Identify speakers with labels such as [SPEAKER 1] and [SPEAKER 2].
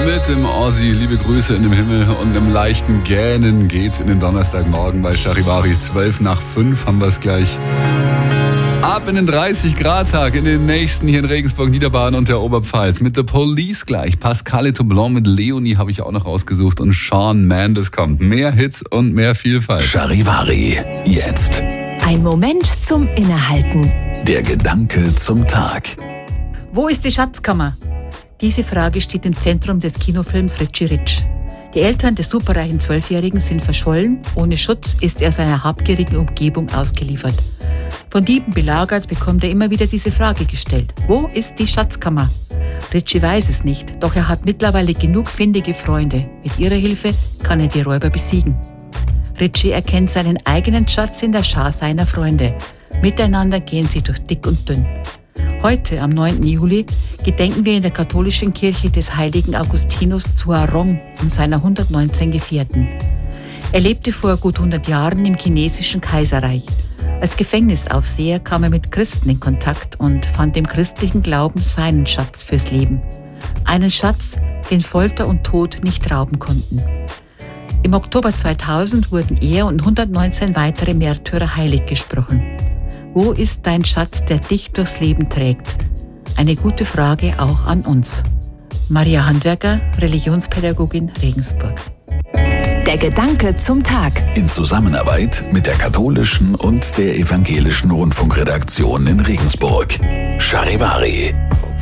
[SPEAKER 1] Mit dem Ossi, liebe Grüße in dem Himmel und einem leichten Gähnen geht's in den Donnerstagmorgen bei Charivari. 5:12 haben wir es gleich. Ab in den 30-Grad-Tag in den nächsten hier in Regensburg, Niederbayern und der Oberpfalz. Mit The Police gleich. Pascal Etoublon mit Leonie habe ich auch noch rausgesucht und Shawn Mendes kommt. Mehr Hits und mehr Vielfalt.
[SPEAKER 2] Charivari, jetzt.
[SPEAKER 3] Ein Moment zum Innehalten.
[SPEAKER 2] Der Gedanke zum Tag.
[SPEAKER 4] Wo ist die Schatzkammer? Diese Frage steht im Zentrum des Kinofilms Richie Rich. Die Eltern des superreichen 12-Jährigen sind verschollen. Ohne Schutz ist er seiner habgierigen Umgebung ausgeliefert. Von Dieben belagert bekommt er immer wieder diese Frage gestellt. Wo ist die Schatzkammer? Richie weiß es nicht, doch er hat mittlerweile genug findige Freunde. Mit ihrer Hilfe kann er die Räuber besiegen. Richie erkennt seinen eigenen Schatz in der Schar seiner Freunde. Miteinander gehen sie durch dick und dünn. Heute, am 9. Juli, gedenken wir in der katholischen Kirche des heiligen Augustinus Zuarong und seiner 119 Gefährten. Er lebte vor gut 100 Jahren im chinesischen Kaiserreich. Als Gefängnisaufseher kam er mit Christen in Kontakt und fand im christlichen Glauben seinen Schatz fürs Leben. Einen Schatz, den Folter und Tod nicht rauben konnten. Im Oktober 2000 wurden er und 119 weitere Märtyrer heilig gesprochen. Wo ist dein Schatz, der dich durchs Leben trägt? Eine gute Frage auch an uns. Maria Handwerker, Religionspädagogin, Regensburg.
[SPEAKER 3] Der Gedanke zum Tag.
[SPEAKER 2] In Zusammenarbeit mit der katholischen und der evangelischen Rundfunkredaktion in Regensburg. Charivari.